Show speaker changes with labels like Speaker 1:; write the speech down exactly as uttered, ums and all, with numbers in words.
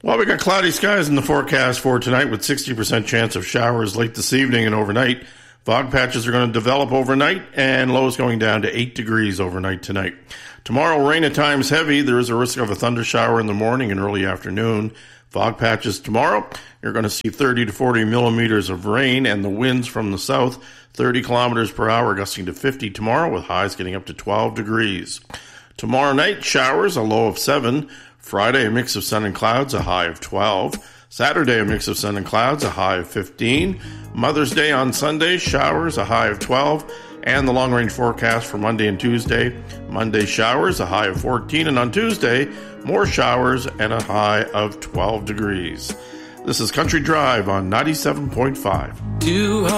Speaker 1: Well, we got cloudy skies in the forecast for tonight with sixty percent chance of showers late this evening and overnight. Fog patches are going to develop overnight, and lows going down to eight degrees overnight tonight. Tomorrow, rain at times heavy. There is a risk of a thunder shower in the morning and early afternoon. Fog patches tomorrow. You're going to see thirty to forty millimeters of rain, and the winds from the south, thirty kilometers per hour, gusting to fifty tomorrow, with highs getting up to twelve degrees. Tomorrow night, showers, a low of seven. Friday, a mix of sun and clouds, a high of twelve. Saturday, a mix of sun and clouds, a high of fifteen. Mother's Day on Sunday, showers, a high of twelve. And the long-range forecast for Monday and Tuesday. Monday, showers, a high of fourteen. And on Tuesday, more showers and a high of twelve degrees. This is Country Drive on ninety-seven point five.